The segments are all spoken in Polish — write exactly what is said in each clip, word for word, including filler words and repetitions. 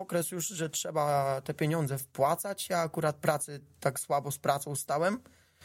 okres już, że trzeba te pieniądze wpłacać. Ja akurat pracy tak słabo z pracą stałem.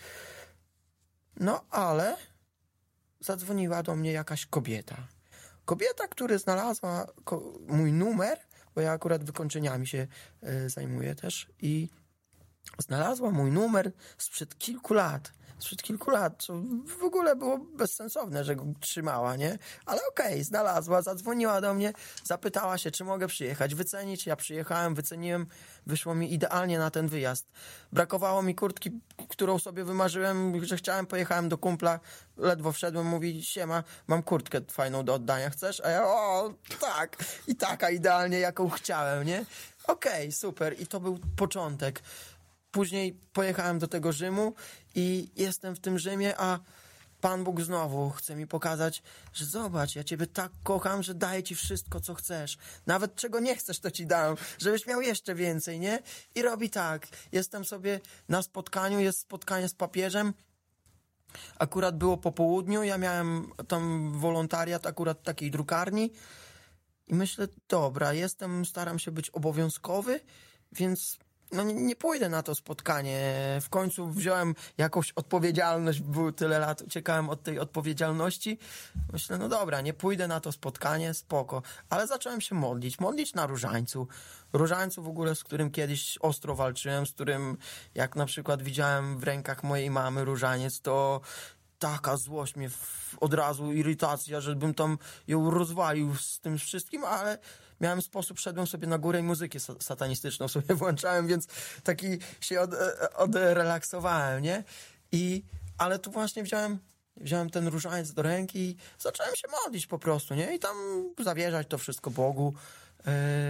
No ale zadzwoniła do mnie jakaś kobieta. Kobieta, która znalazła mój numer, bo ja akurat wykończeniami się y, zajmuję też i znalazła mój numer sprzed kilku lat. Sprzed kilku lat, co w ogóle było bezsensowne, że go trzymała, nie? Ale okej, okay, znalazła, zadzwoniła do mnie, zapytała się, czy mogę przyjechać, wycenić. Ja przyjechałem, wyceniłem, wyszło mi idealnie na ten wyjazd. Brakowało mi kurtki, którą sobie wymarzyłem, że chciałem, pojechałem do kumpla, ledwo wszedłem, mówi, siema, mam kurtkę fajną do oddania, chcesz? A ja, o, tak, i taka idealnie, jaką chciałem, nie? Okej, okay, super, i to był początek. Później pojechałem do tego Rzymu i jestem w tym Rzymie, a Pan Bóg znowu chce mi pokazać, że zobacz, ja Ciebie tak kocham, że daję Ci wszystko, co chcesz. Nawet czego nie chcesz, to Ci dam, żebyś miał jeszcze więcej, nie? I robi tak. Jestem sobie na spotkaniu, jest spotkanie z papieżem. Akurat było po południu, ja miałem tam wolontariat akurat takiej drukarni i myślę, dobra, jestem, staram się być obowiązkowy, więc no nie, nie pójdę na to spotkanie. W końcu wziąłem jakąś odpowiedzialność, było tyle lat, uciekałem od tej odpowiedzialności. Myślę, no dobra, nie pójdę na to spotkanie, spoko. Ale zacząłem się modlić. Modlić na różańcu. Różańcu w ogóle, z którym kiedyś ostro walczyłem, z którym jak na przykład widziałem w rękach mojej mamy różaniec, to taka złość mnie, w, od razu irytacja, żebym tam ją rozwalił z tym wszystkim, ale miałem sposób, szedłem sobie na górę i muzykę satanistyczną sobie włączałem, więc taki się od, odrelaksowałem, nie? I, ale tu właśnie wziąłem, wziąłem ten różaniec do ręki i zacząłem się modlić po prostu, nie? I tam zawierzać to wszystko Bogu. Yy,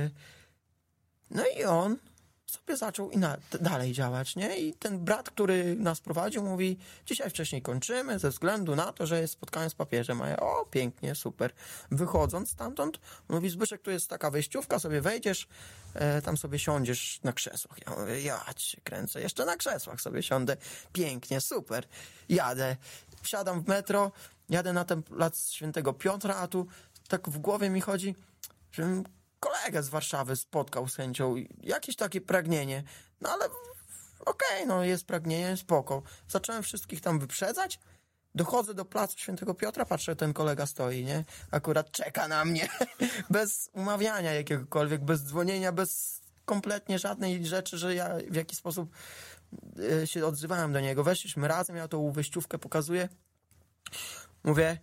no i on sobie zaczął i na, dalej działać, nie? I ten brat, który nas prowadził, mówi, dzisiaj wcześniej kończymy ze względu na to, że jest spotkanie z papieżem. A ja, o, pięknie, super. Wychodząc stamtąd, mówi, Zbyszek, tu jest taka wejściówka, sobie wejdziesz, e, tam sobie siądziesz na krzesłach. Ja mówię, ja cię kręcę, jeszcze na krzesłach sobie siądę. Pięknie, super. Jadę, wsiadam w metro, jadę na ten plac Świętego Piotra, a tu tak w głowie mi chodzi, żebym kolegę z Warszawy spotkał z chęcią, jakieś takie pragnienie, no ale okej, okay, no jest pragnienie, spoko. Zacząłem wszystkich tam wyprzedzać, dochodzę do placu Świętego Piotra, patrzę, ten kolega stoi, nie? Akurat czeka na mnie, bez umawiania jakiegokolwiek, bez dzwonienia, bez kompletnie żadnej rzeczy, że ja w jakiś sposób y, się odzywałem do niego. Weszliśmy razem, ja tą wyjściówkę pokazuję, mówię,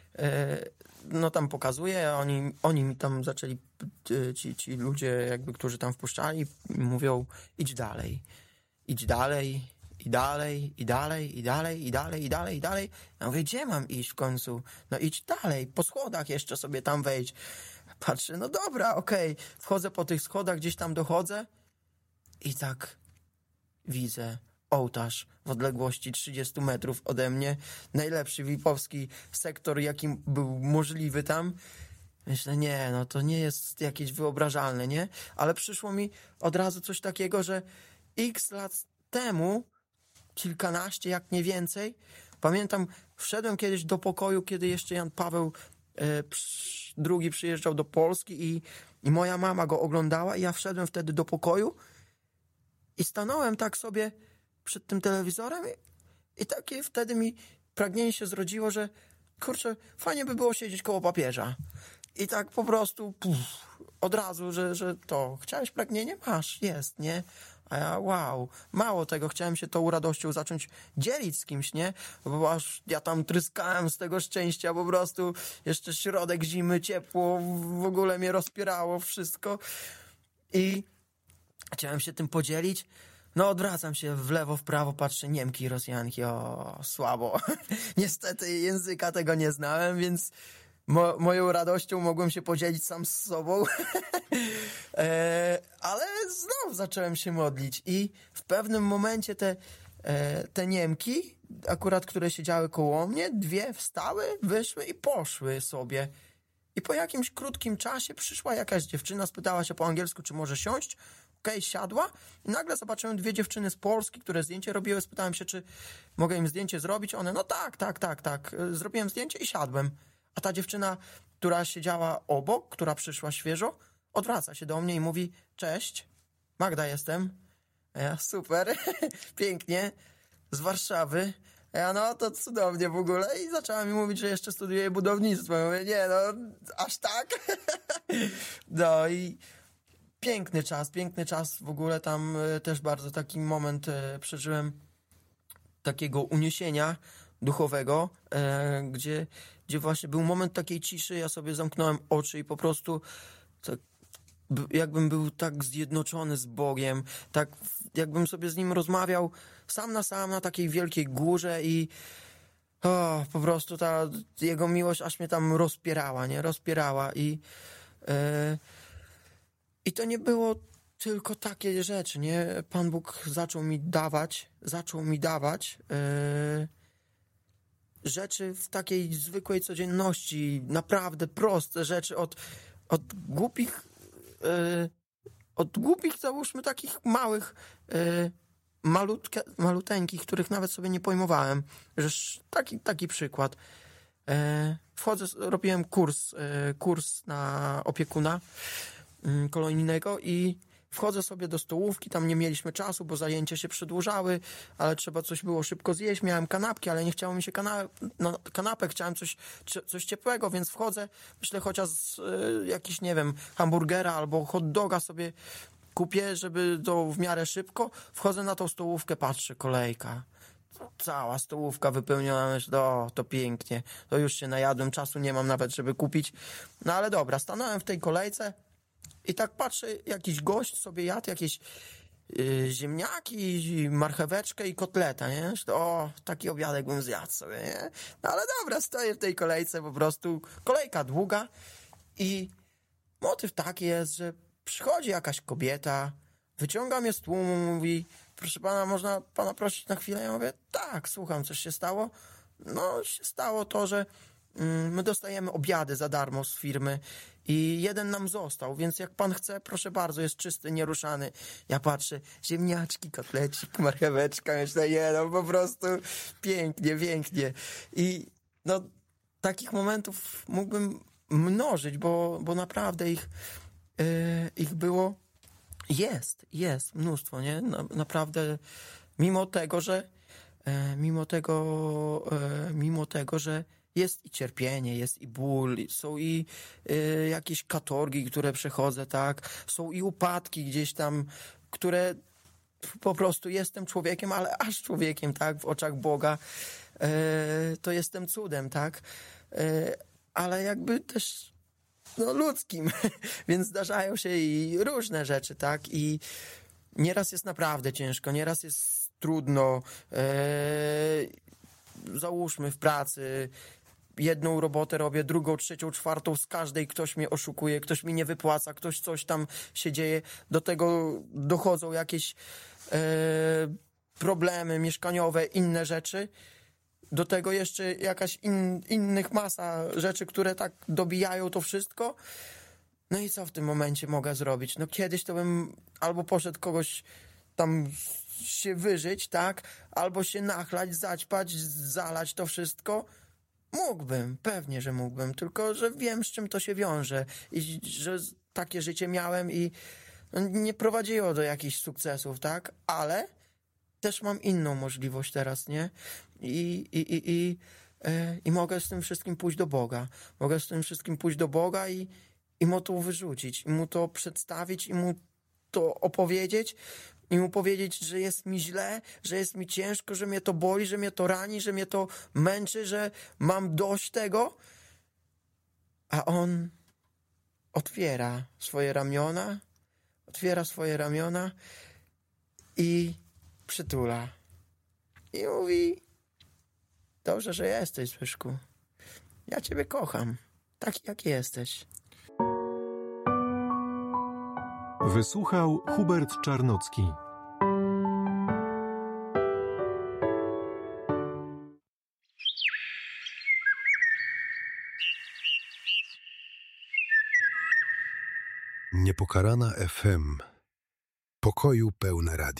no tam pokazuje, oni, oni mi tam zaczęli, ci, ci ludzie jakby, którzy tam wpuszczali, mówią, idź dalej, idź dalej, i dalej, i dalej, i dalej, i dalej, i dalej, i dalej. Ja mówię, gdzie mam iść w końcu? No idź dalej, po schodach jeszcze sobie tam wejdź. Patrzę, no dobra, okej, okay. Wchodzę po tych schodach, gdzieś tam dochodzę i tak widzę ołtarz w odległości trzydzieści metrów ode mnie. Najlepszy wipowski sektor, jaki był możliwy tam. Myślę, nie, no to nie jest jakieś wyobrażalne, nie? Ale przyszło mi od razu coś takiego, że x lat temu, kilkanaście, jak nie więcej, pamiętam, wszedłem kiedyś do pokoju, kiedy jeszcze Jan Paweł e, przy, drugi przyjeżdżał do Polski i, i moja mama go oglądała i ja wszedłem wtedy do pokoju i stanąłem tak sobie przed tym telewizorem i, i takie wtedy mi pragnienie się zrodziło, że kurczę, fajnie by było siedzieć koło papieża. I tak po prostu puf, od razu, że, że to, chciałeś pragnienie? Masz, jest, nie? A ja, wow, mało tego, chciałem się tą radością zacząć dzielić z kimś, nie? Bo aż ja tam tryskałem z tego szczęścia, po prostu jeszcze środek zimy, ciepło, w ogóle mnie rozpierało wszystko i chciałem się tym podzielić. No odwracam się w lewo, w prawo, patrzę, Niemki, Rosjanki, o, słabo. Niestety języka tego nie znałem, więc mo- moją radością mogłem się podzielić sam z sobą. e, ale znowu zacząłem się modlić i w pewnym momencie te, e, te Niemki, akurat które siedziały koło mnie, dwie wstały, wyszły i poszły sobie. I po jakimś krótkim czasie przyszła jakaś dziewczyna, spytała się po angielsku, czy może siąść. Okej, okay, siadła i nagle zobaczyłem dwie dziewczyny z Polski, które zdjęcie robiły. Spytałem się, czy mogę im zdjęcie zrobić. One, no tak, tak, tak, tak. Zrobiłem zdjęcie i siadłem. A ta dziewczyna, która siedziała obok, która przyszła świeżo, odwraca się do mnie i mówi: cześć, Magda jestem. A ja: super, pięknie, z Warszawy. A ja: no to cudownie w ogóle. I zaczęła mi mówić, że jeszcze studiuje budownictwo. Ja mówię: nie no, aż tak? No i piękny czas, piękny czas w ogóle tam e, też bardzo taki moment e, przeżyłem takiego uniesienia duchowego, e, gdzie, gdzie właśnie był moment takiej ciszy, ja sobie zamknąłem oczy i po prostu tak, b- jakbym był tak zjednoczony z Bogiem, tak jakbym sobie z Nim rozmawiał sam na sam na takiej wielkiej górze i o, po prostu ta Jego miłość aż mnie tam rozpierała, nie? Rozpierała i e, i to nie było tylko takie rzeczy, nie? Pan Bóg zaczął mi dawać, zaczął mi dawać e, rzeczy w takiej zwykłej codzienności, naprawdę proste rzeczy od, od głupich, e, od głupich, załóżmy, takich małych, e, malutke, maluteńkich, których nawet sobie nie pojmowałem. Żeż taki, taki przykład. E, wchodzę, robiłem kurs, e, kurs na opiekuna mm, kolonijnego i wchodzę sobie do stołówki, tam nie mieliśmy czasu, bo zajęcia się przedłużały, ale trzeba coś było szybko zjeść, miałem kanapki, ale nie chciało mi się kana- no, kanapek, chciałem coś, coś ciepłego, więc wchodzę, myślę chociaż y, jakiś, nie wiem, hamburgera albo hot doga sobie kupię, żeby to w miarę szybko. Wchodzę na tą stołówkę, patrzę, kolejka. Cała stołówka wypełniona, myślę, o, to pięknie, to już się najadłem, czasu nie mam nawet, żeby kupić. No ale dobra, stanąłem w tej kolejce i tak patrzę, jakiś gość sobie jadł jakieś yy, ziemniaki, marcheweczkę i kotleta, nie? Myślę, o, taki obiadek bym zjadł sobie, nie? No ale dobra, stoję w tej kolejce po prostu, kolejka długa i motyw taki jest, że przychodzi jakaś kobieta, wyciąga mnie z tłumu, mówi: proszę pana, można pana prosić na chwilę? Ja mówię: tak, słucham, coś się stało? No, się stało to, że mm, my dostajemy obiady za darmo z firmy i jeden nam został, więc jak pan chce, proszę bardzo, jest czysty, nieruszany. Ja patrzę, ziemniaczki, kotlecik, marcheweczka, myślę, nie, no po prostu pięknie, pięknie. I no, takich momentów mógłbym mnożyć, bo, bo naprawdę ich, yy, ich było, jest, jest mnóstwo, nie? Na, naprawdę, mimo tego, że e, mimo tego, e, mimo tego, że jest i cierpienie, jest i ból, są i e, jakieś katorgi, które przechodzę, tak? Są i upadki gdzieś tam, które po prostu jestem człowiekiem, ale aż człowiekiem, tak? W oczach Boga. E, to jestem cudem, tak? E, ale jakby też no, ludzkim, więc zdarzają się i różne rzeczy, tak? I nieraz jest naprawdę ciężko, nieraz jest trudno. Eee, załóżmy w pracy, jedną robotę robię, drugą, trzecią, czwartą, z każdej ktoś mnie oszukuje, ktoś mi nie wypłaca, ktoś coś tam się dzieje, do tego dochodzą jakieś eee, problemy mieszkaniowe, inne rzeczy. Do tego jeszcze jakaś in, innych masa rzeczy, które tak dobijają to wszystko. No i co w tym momencie mogę zrobić? No kiedyś to bym albo poszedł kogoś tam się wyżyć, tak? Albo się nachlać, zaćpać, zalać to wszystko. Mógłbym, pewnie, że mógłbym, tylko że wiem, z czym to się wiąże i że takie życie miałem i no, nie prowadziło do jakichś sukcesów, tak? Ale też mam inną możliwość teraz, nie? I, i, i, i, e, i mogę z tym wszystkim pójść do Boga. Mogę z tym wszystkim pójść do Boga i, i mu to wyrzucić, i mu to przedstawić, i mu to opowiedzieć, i mu powiedzieć, że jest mi źle, że jest mi ciężko, że mnie to boli, że mnie to rani, że mnie to męczy, że mam dość tego. A on otwiera swoje ramiona, otwiera swoje ramiona i przytula. I mówi: dobrze, że jesteś, Zbyszku. Ja ciebie kocham. Taki, jak jesteś. Wysłuchał Hubert Czarnocki. Niepokalana F M. Pokoju pełne radio.